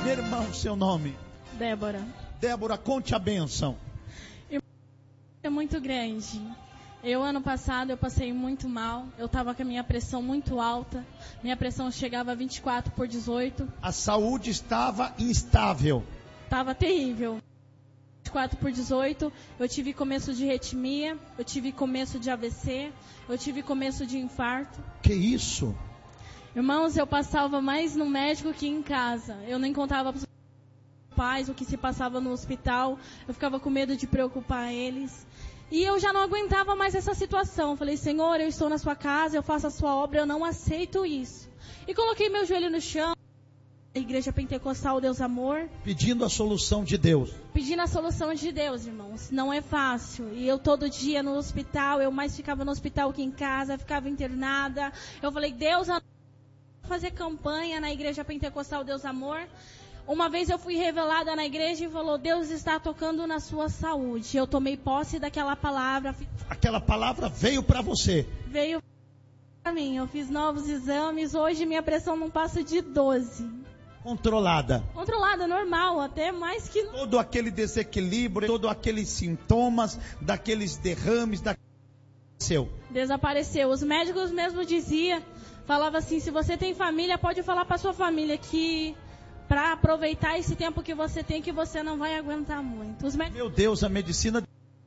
Meu irmão, seu nome? Débora. Débora, conte a bênção. É muito grande. Ano passado, eu passei muito mal. Eu estava com a minha pressão muito alta. Minha pressão chegava a 24/18. A saúde estava instável. Estava terrível. 24/18. Eu tive começo de arritmia. Eu tive começo de AVC. Eu tive começo de infarto. Que isso? Irmãos, eu passava mais no médico que em casa. Eu não encontrava pais o que se passava no hospital. Eu ficava com medo de preocupar eles. E eu já não aguentava mais essa situação. Falei, Senhor, eu estou na sua casa, eu faço a sua obra, eu não aceito isso. E coloquei meu joelho no chão, a Igreja Pentecostal Deus Amor. Pedindo a solução de Deus. Pedindo a solução de Deus, irmãos. Não é fácil. E eu todo dia no hospital, eu mais ficava no hospital que em casa, ficava internada. Eu falei, Deus, eu vou fazer campanha na Igreja Pentecostal Deus Amor. Uma vez eu fui revelada na igreja e falou, Deus está tocando na sua saúde. Eu tomei posse daquela palavra. Aquela palavra veio para você. Veio para mim. Eu fiz novos exames. Hoje minha pressão não passa de 12. Controlada. Controlada, normal, até mais que... Todo aquele desequilíbrio, todos aqueles sintomas, daqueles derrames, Desapareceu. Os médicos mesmo diziam, falavam assim, se você tem família, pode falar para sua família que... para aproveitar esse tempo que você tem, que você não vai aguentar muito. Meu Deus, a medicina...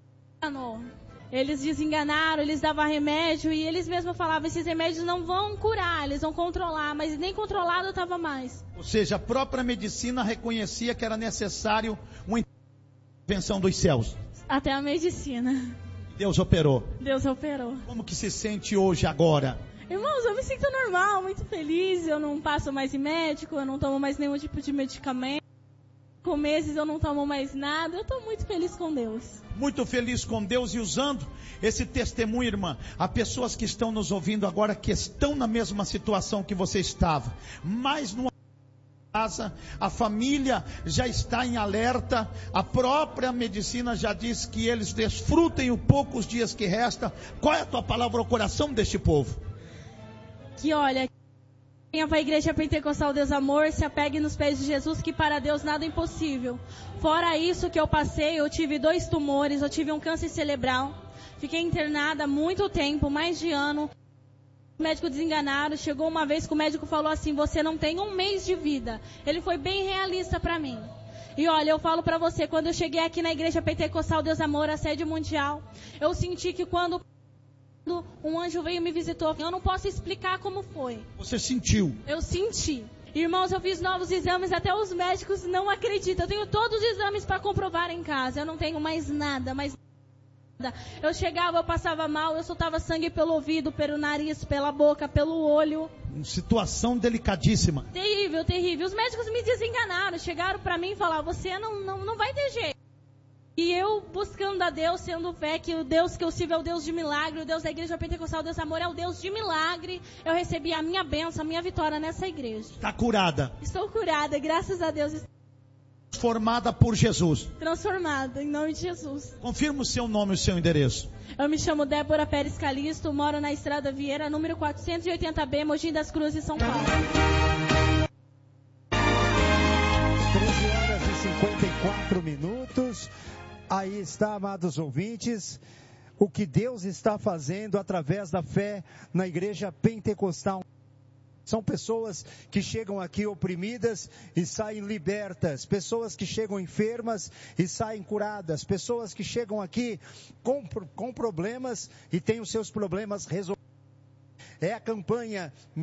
Eles desenganaram, eles davam remédio e eles mesmos falavam, esses remédios não vão curar, eles vão controlar, mas nem controlado estava mais. Ou seja, a própria medicina reconhecia que era necessário uma intervenção dos céus. Até a medicina. Deus operou. Deus operou. Como que se sente hoje, agora? Irmãos, eu me sinto normal, muito feliz, eu não passo mais em médico, eu não tomo mais nenhum tipo de medicamento. Com meses eu não tomo mais nada, eu estou muito feliz com Deus. Muito feliz com Deus e usando esse testemunho, irmã. Há pessoas que estão nos ouvindo agora que estão na mesma situação que você estava. Mas numa casa, a família já está em alerta. A própria medicina já diz que eles desfrutem os poucos dias que restam. Qual é a tua palavra ao coração deste povo? Que olha, venha para a Igreja Pentecostal Deus Amor, se apegue nos pés de Jesus, que para Deus nada é impossível. Fora isso que eu passei, eu tive 2 tumores, eu tive um câncer cerebral, fiquei internada há muito tempo, mais de ano. O médico desenganaram, chegou uma vez que o médico falou assim, você não tem 1 mês de vida. Ele foi bem realista para mim. E olha, eu falo para você, quando eu cheguei aqui na Igreja Pentecostal Deus Amor, a sede mundial, eu senti que quando um anjo veio e me visitou, eu não posso explicar como foi. Você sentiu? Eu senti. Irmãos, eu fiz novos exames, até os médicos não acreditam. Eu tenho todos os exames para comprovar em casa. Eu não tenho mais nada, Eu chegava, eu passava mal, eu soltava sangue pelo ouvido, pelo nariz, pela boca, pelo olho. Situação delicadíssima. Terrível, terrível. Os médicos me desenganaram, chegaram para mim e falaram, você não vai ter jeito. E eu buscando a Deus, sendo fé, que o Deus que eu sirvo é o Deus de milagre, o Deus da Igreja Pentecostal Deus Amor é o Deus de milagre. Eu recebi a minha bênção, a minha vitória nessa igreja. Está curada. Estou curada, graças a Deus. Transformada por Jesus. Transformada, em nome de Jesus. Confirma o seu nome e o seu endereço. Eu me chamo Débora Pérez Calisto, moro na Estrada Vieira, número 480B, Mogi das Cruzes, São Paulo. 13h54. Aí está, amados ouvintes, o que Deus está fazendo através da fé na Igreja Pentecostal. São pessoas que chegam aqui oprimidas e saem libertas, pessoas que chegam enfermas e saem curadas, pessoas que chegam aqui com problemas e têm os seus problemas resolvidos. É a campanha